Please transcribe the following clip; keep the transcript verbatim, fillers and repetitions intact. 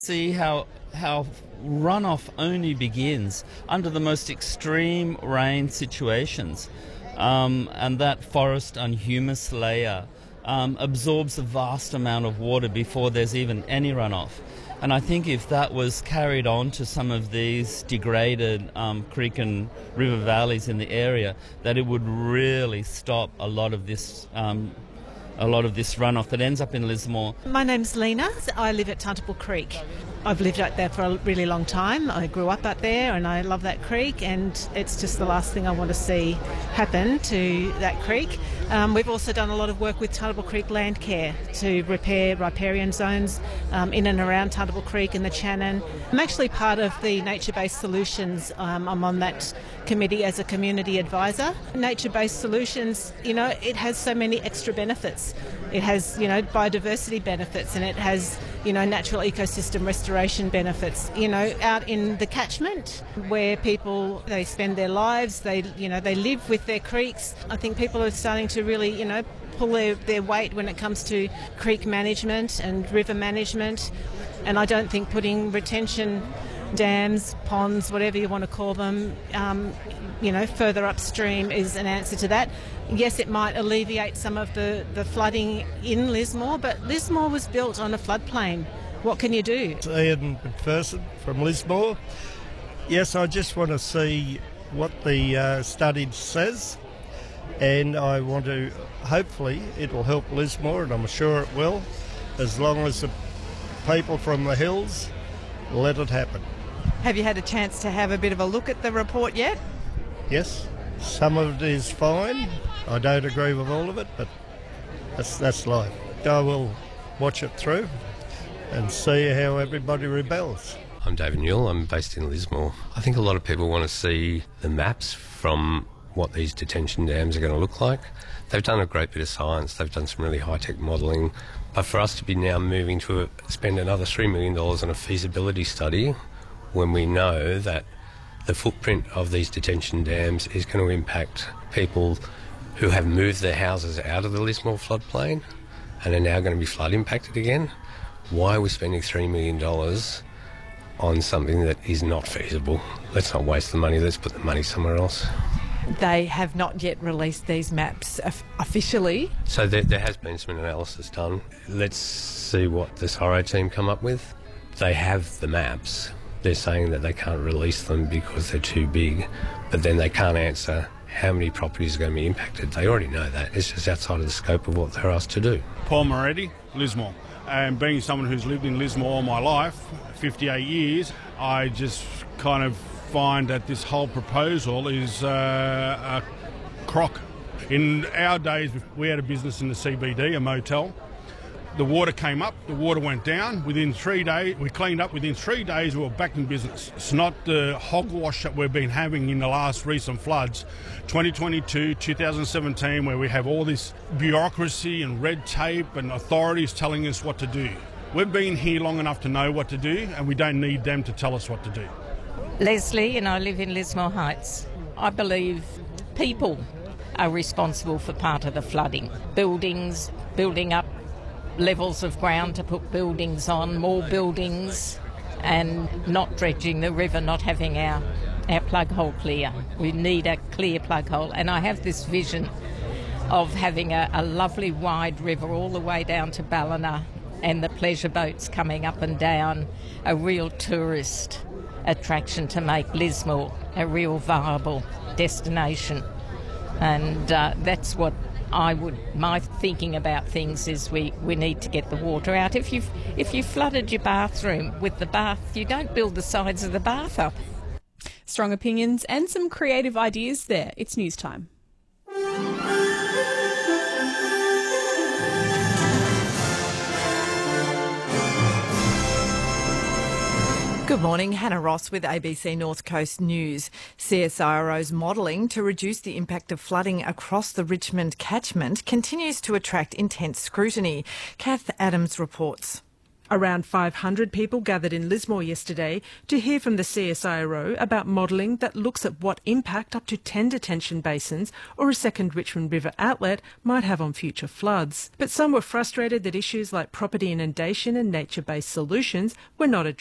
See how how runoff only begins under the most extreme rain situations, um, and that forest and humus layer um, absorbs a vast amount of water before there's even any runoff. And I think if that was carried on to some of these degraded um, creek and river valleys in the area, that it would really stop a lot of this um, a lot of this runoff that ends up in Lismore. My name's Lena. I live at Tuntable Creek. I've lived out there for a really long time. I grew up out there and I love that creek, and it's just the last thing I want to see happen to that creek. Um, we've also done a lot of work with Tuntable Creek Land Care to repair riparian zones um, in and around Tuntable Creek and the Channon. I'm actually part of the Nature-Based Solutions. Um, I'm on that committee as a community advisor. Nature-Based Solutions, you know, it has so many extra benefits. It has, you know, biodiversity benefits, and it has, you know, natural ecosystem restoration benefits. You know, out in the catchment where people, they spend their lives, they, you know, they live with their creeks. I think people are starting to really, you know, pull their, their weight when it comes to creek management and river management. And I don't think putting retention dams, ponds, whatever you want to call them, um, you know, further upstream is an answer to that. Yes, it might alleviate some of the, the flooding in Lismore, but Lismore was built on a floodplain. What can you do? It's Ian McPherson from Lismore. Yes, I just want to see what the uh, study says, and I want to, hopefully it will help Lismore, and I'm sure it will, as long as the people from the hills let it happen. Have you had a chance to have a bit of a look at the report yet? Yes, some of it is fine. I don't agree with all of it, but that's, that's life. I will watch it through and see how everybody rebels. I'm David Newell. I'm based in Lismore. I think a lot of people want to see the maps from what these detention dams are going to look like. They've done a great bit of science. They've done some really high-tech modelling. But for us to be now moving to spend another three million dollars on a feasibility study when we know that the footprint of these detention dams is going to impact people who have moved their houses out of the Lismore floodplain and are now going to be flood impacted again, why are we spending three million dollars on something that is not feasible? Let's not waste the money. Let's put the money somewhere else. They have not yet released these maps officially. So there, there has been some analysis done. Let's see what the SORO team come up with. They have the maps. They're saying that they can't release them because they're too big, but then they can't answer how many properties are going to be impacted. They already know that. It's just outside of the scope of what they're asked to do. Paul Moretti, Lismore. And being someone who's lived in Lismore all my life, fifty-eight years, I just kind of find that this whole proposal is uh, a crock. In our days, we had a business in the C B D, a motel. The water came up, the water went down. Within three days, we cleaned up. Within three days, we were back in business. It's not the hogwash that we've been having in the last recent floods, twenty twenty-two, two thousand seventeen, where we have all this bureaucracy and red tape and authorities telling us what to do. We've been here long enough to know what to do, and we don't need them to tell us what to do. Leslie, and I live in Lismore Heights. I believe people are responsible for part of the flooding. Buildings, building up levels of ground to put buildings on, more buildings, and not dredging the river, not having our, our plug hole clear. We need a clear plug hole. And I have this vision of having a, a lovely wide river all the way down to Ballina and the pleasure boats coming up and down, a real tourist attraction to make Lismore a real viable destination. And uh, that's what I would, my thinking about things is we, we need to get the water out. If you've, if you flooded your bathroom with the bath, you don't build the sides of the bath up. Strong opinions and some creative ideas there. It's news time. Good morning, Hannah Ross with A B C North Coast News. C S I R O's modelling to reduce the impact of flooding across the Richmond catchment continues to attract intense scrutiny. Kath Adams reports. Around five hundred people gathered in Lismore yesterday to hear from the C S I R O about modelling that looks at what impact up to ten detention basins or a second Richmond River outlet might have on future floods. But some were frustrated that issues like property inundation and nature-based solutions were not addressed.